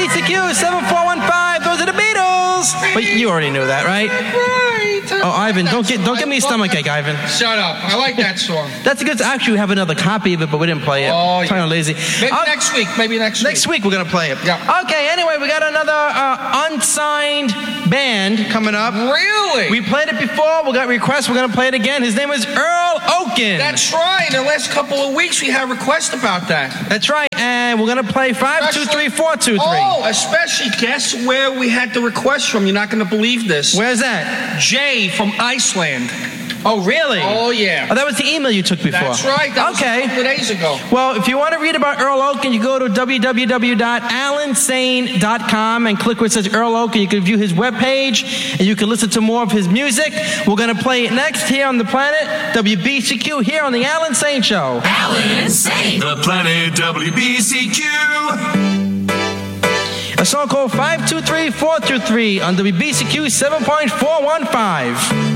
WBCQ 7415. Those are the Beatles. But you already knew that, right? Oh, Ivan, don't give me a stomachache, Ivan. Shut up. I like that song. That's a good. Actually, we have another copy of it, but we didn't play it. Oh, yeah. Kind of lazy. Maybe next week. Next week we're gonna play it. Yeah. Okay. Anyway, we got another unsigned band coming up. Really? We played it before. We got requests. We're gonna play it again. His name is Earl Oaken. That's right. In the last couple of weeks, we had requests about that. That's right. And we're gonna play 5-2-3-4-2-3. Oh, especially guess where we had the request from. You're not gonna believe this. Where's that? Jay from Iceland. Oh, really? Oh, yeah. Oh, that was the email you took before. That's right. That was a couple of days ago. Well, if you want to read about Earl Oaken, you go to www.alansane.com and click where it says Earl Oaken. You can view his webpage, and you can listen to more of his music. We're going to play it next here on the Planet WBCQ, here on the Alan Sane Show. Alan Sane. The Planet WBCQ. A song called 5-2-3-4-2-3 on WBCQ 7.415.